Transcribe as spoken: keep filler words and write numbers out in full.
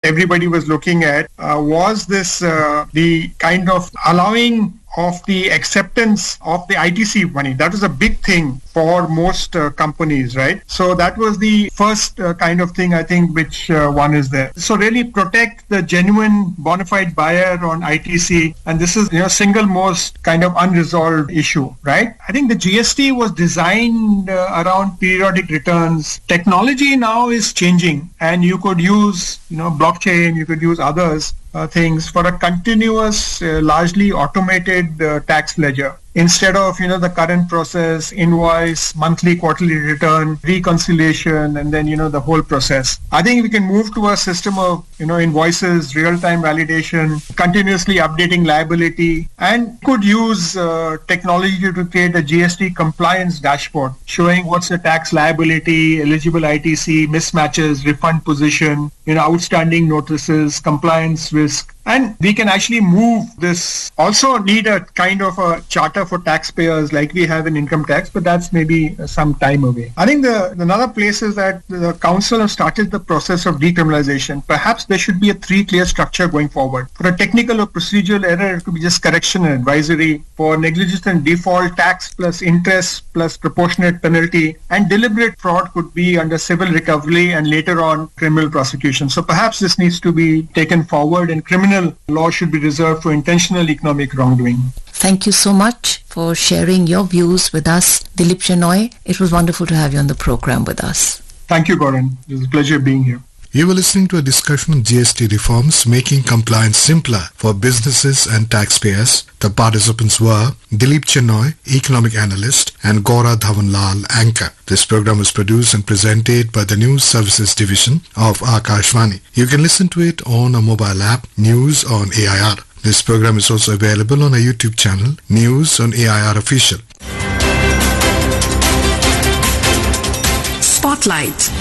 everybody was looking at uh, was this uh, the kind of allowing of the acceptance of the I T C money. That was a big thing for most uh, companies, right? So that was the first uh, kind of thing, I think, which uh, one is there. So really protect the genuine bona fide buyer on I T C. And this is, you know, single most kind of unresolved issue, right? I think the G S T was designed uh, around periodic returns. Technology now is changing, and you could use, you know, blockchain, you could use others Uh, things for a continuous, uh, largely automated uh, tax ledger. Instead of, you know, the current process, invoice, monthly, quarterly return, reconciliation, and then, you know, the whole process. I think we can move to a system of, you know, invoices, real-time validation, continuously updating liability, and could use uh, technology to create a G S T compliance dashboard showing what's the tax liability, eligible I T C, mismatches, refund position, you know, outstanding notices, compliance risk. And we can actually move this. Also need a kind of a charter for taxpayers like we have in income tax, but that's maybe some time away. I think the another place is that the council have started the process of decriminalization. Perhaps there should be a three-tier structure going forward. For a technical or procedural error, it could be just correction and advisory. For negligence and default, tax plus interest plus proportionate penalty. And deliberate fraud could be under civil recovery and later on criminal prosecution. So perhaps this needs to be taken forward, and criminal law should be reserved for intentional economic wrongdoing. Thank you so much for sharing your views with us, Dilip Shenoy. It was wonderful to have you on the program with us. Thank you, Gordon. It was a pleasure being here. You were listening to a discussion on G S T reforms making compliance simpler for businesses and taxpayers. The participants were Dilip Shenoy, economic analyst, and Gaura Dhawanlal, anchor. This program was produced and presented by the News Services Division of Akashvani. You can listen to it on a mobile app, News on A I R. This program is also available on our YouTube channel, News on A I R Official. Spotlight.